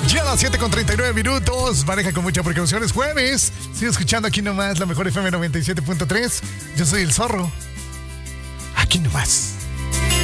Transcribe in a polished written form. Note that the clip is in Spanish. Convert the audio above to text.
Ya a las 7:39. Maneja con mucha precaución. Es jueves. Sigo escuchando aquí nomás la mejor FM 97.3. Yo soy el Zorro. Aquí nomás.